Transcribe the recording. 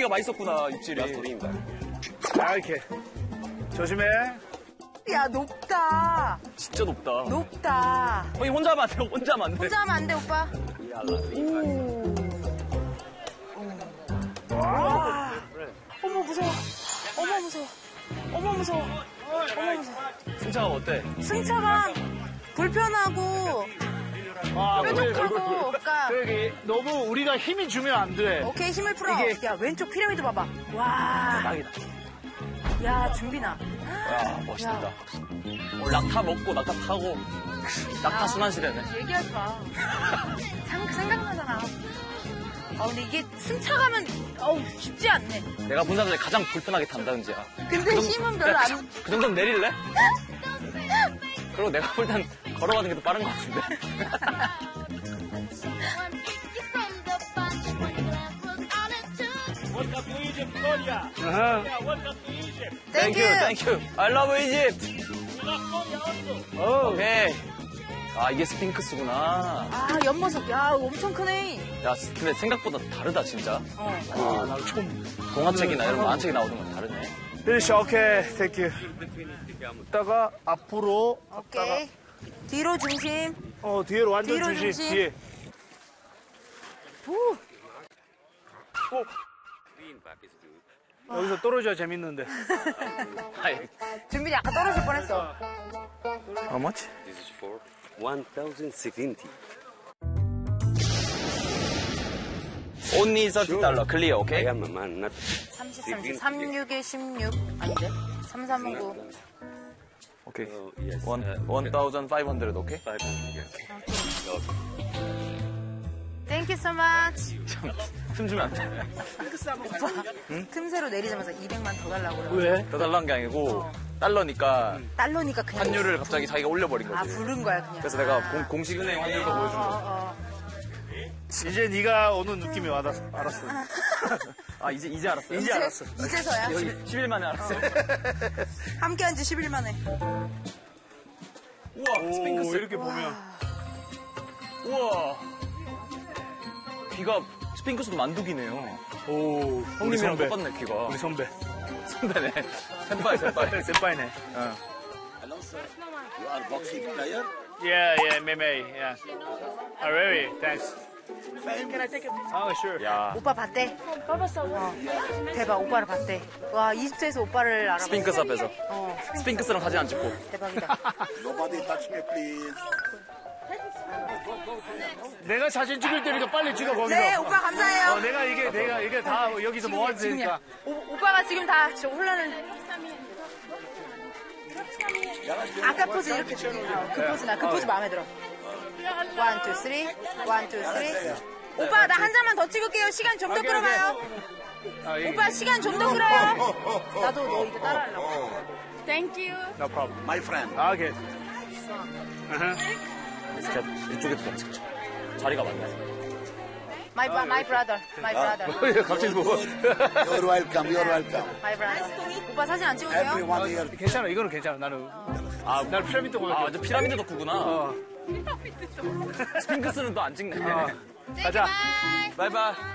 고기가 맛있었구나, 입질이. 이렇게. 조심해. 야, 높다. 진짜 높다. 높다. 거기 혼자 하면 안 돼, 혼자 하면 안 돼. 혼자 하면 안 돼, 오빠. 와. 어머, 무서워. 어머, 무서워. 어머, 무서워. 어머, 무서워. 승차가 어때? 승차감 불편하고 뾰족하고 그러니까 여기 너무 우리가 힘이 주면 안 돼. 오케이 힘을 풀어. 야 왼쪽 피라미드 봐봐. 와. 딱이다. 야 준비나. 야, 멋있다. 오늘 낙타 먹고 낙타 타고 낙타 순환시대네. 얘기하지 마. 생각나잖아. 근데 이게 승차감은 쉽지 않네. 내가 본 사람 중에 가장 불편하게 탄다는지야. 근데 힘은 별로 안. 그 정도면 내릴래? 그리고 내가 볼 땐 걸어가는 게 더 빠른 것 같은데. Welcome to Egypt, Korea. Yeah, welcome to Egypt. Thank you, thank you. I love Egypt. We love Korea also. 오케이. 아, 이게 스핑크스구나. 아 옆모습. 야 엄청 크네. 야, 근데 생각보다 다르다, 진짜. 나 처음. 동화책이나 이런 만화책이 나오는 건 다르네. Finish, 오케이. Thank you. 이따가 앞으로. 오케이. 뒤로 중심. 뒤로 완전 뒤로 중심. 중심. 뒤에. 후. 여기서 떨어져야 재밌는데. 아이, 준빈이 아까 떨어질 뻔했어. how much? This is for 1,070. Only $30. Clear, I okay? am a man, not 30, 36에 16. 아닌데? 3, 3, 9. 오케이. yes. 1,500, 오케이? 500. Thank you so much. 틈 주면 안 돼. 오빠, 틈새로 내리자마자 200만 더 달라고 그러고. 왜? 더 달라는 게 아니고 달러니까 달러니까 그냥. 환율을 갑자기 자기가 올려버린 거지. 부른 거야, 그냥. 그래서 내가 공식은행 환율도 보여준 거야. 이제 네가 오는 느낌이 알았어. 아, 이제 알았어. 이제 알았어. 이제서야. 10일 만에 알았어. 함께 한 지 10일 만에. 우와, 스핑크스. 이렇게 보면. 우와. 귀가 스핑크스도 만두기네요. 오, 형님이랑 똑같네, 귀가. 우리 선배. 선배네. senpai. 센파이네. Hello, sir. You are boxing player? Yeah, maybe, yeah. Really, thanks. Can I take it? Oh, sure. 야, 오빠 봤대. 대박, 오빠를 봤대. 와, 20세에서 오빠를 알아봤어. 스핑크스 앞에서. 스핑크스랑 사진 안 찍고. 대박이다. Nobody touch me, please. 내가 사진 찍을 테니까 빨리 찍어, 거기서. 네, 오빠 감사해요. 내가 이게 다 여기서 모아도 되니까. 오빠가 지금 다 저 혼란을. 아까 포즈 이렇게 그 포즈나 그 포즈 마음에 들어. 1, 2, 3. 1, 2, 3. 오빠 나 한 잔만 더 찍을게요. 시간 좀 더 끌어봐요. 오빠 시간 좀 더 끌어요. 나도 너 이거 따라하려고. Thank you. No problem. My friend. 오케이. 진짜 이쪽에 들어가자. 자리가 많네. My brother. 갑자기 뭐. You're welcome, you're welcome. My brother. 오빠 사진 안 찍으세요? Everyone here. 괜찮아, 이거는 괜찮아. 나는 피라미드 보면. 아, 완전 피라미드 덕후구나. 스핑크스는 또 안 찍네. 가자. 바이바이.